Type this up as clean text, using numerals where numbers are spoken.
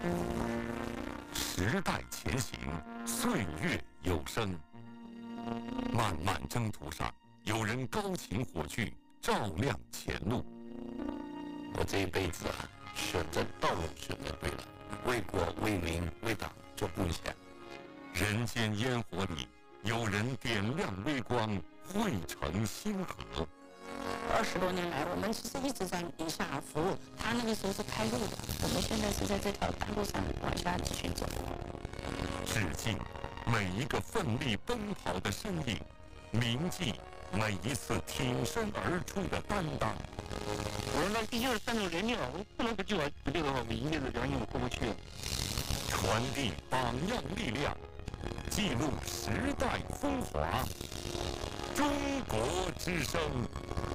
时代前行，岁月有声。漫漫征途上，有人高擎火炬，照亮前路。 我这一辈子啊，选择道路选择对了，为国为民为党做贡献。 人间烟火里，有人点亮微光，汇成星河。 20多年来，我们其实一直在宁夏服务。他那个时候是开路的，我们现在是在这条大路上往下继续走。 致敬每一个奋力奔跑的身影，铭记每一次挺身而出的担当。 我说那地球上头人家，我不能不救啊！不救的话，我一辈子良心我过不去。 传递榜样力量，记录时代风华。中国之声。